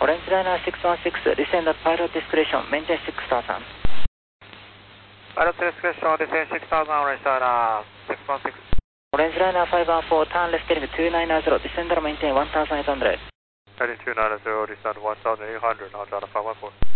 Orange Liner 616, descend at pilot discretion, maintain 6000. Pilot discretion, descend 6000, Orange Liner 616. Orange Liner 514, turn left heading 290, descend and maintain 1800. Heading 290, descend 1800, Orange Liner 514.